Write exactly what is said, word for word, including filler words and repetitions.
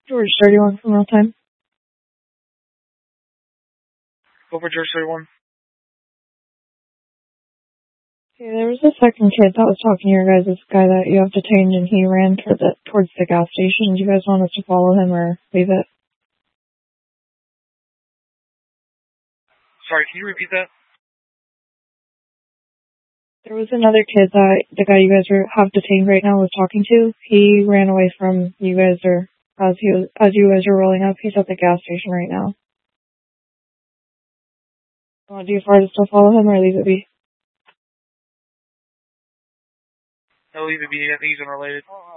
George thirty-one from real time. Go for George thirty-one. Okay, there was a second kid that was talking to your guys, this guy that you have detained, and he ran toward the, towards the gas station. Do you guys want us to follow him or leave it? Sorry, can you repeat that? There was another kid that the guy you guys are, have detained right now was talking to. He ran away from you guys, or as he was, as you guys are rolling up. He's at the gas station right now. Uh, do you prefer to still follow him or leave it be? No, leave it be. I think he's unrelated.